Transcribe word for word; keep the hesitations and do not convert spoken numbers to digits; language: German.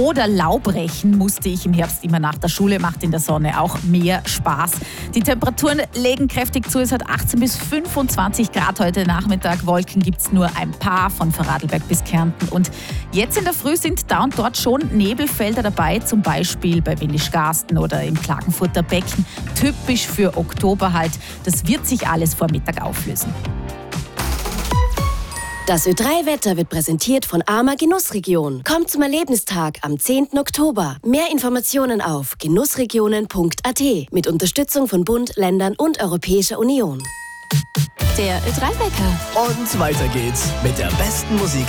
oder Laubrechen musste ich im Herbst immer nach der Schule, macht in der Sonne auch mehr Spaß. Die Temperaturen legen kräftig zu, es hat achtzehn bis fünfundzwanzig Grad heute Nachmittag. Wolken gibt es nur ein paar von Vorarlberg bis Kärnten. Und jetzt in der Früh sind da und dort schon Nebelfelder dabei, zum Beispiel bei Windischgarsten oder im Klagenfurter Becken. Typisch für Oktober halt. Das wird sich alles vor Mittag auflösen. Das Ö drei Wetter wird präsentiert von Arma Genussregion. Kommt zum Erlebnistag am zehnten Oktober. Mehr Informationen auf genussregionen punkt a t mit Unterstützung von Bund, Ländern und Europäischer Union. Der Ö drei Wecker. Und weiter geht's mit der besten Musik